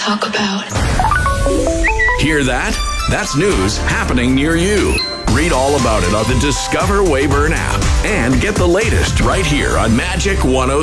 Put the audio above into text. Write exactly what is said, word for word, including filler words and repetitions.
talk about. Hear that? That's news happening near you. Read all about it on the Discover Wayburn app and get the latest right here on Magic one oh